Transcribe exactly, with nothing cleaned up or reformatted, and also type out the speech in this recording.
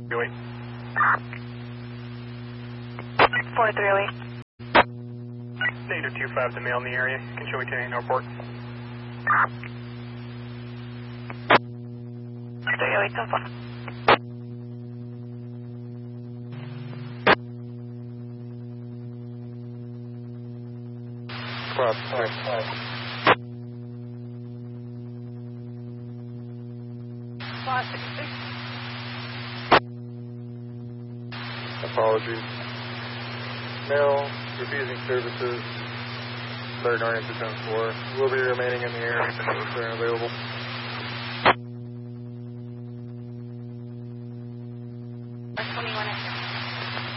Wait. four three oh eight. Negative two five, the male in the area. Can show we can airport. three oh eight so far. Five, five, five. five six six. Apologies. Male, refusing services. Starting oriented ten four. Will be remaining in the air if they're available.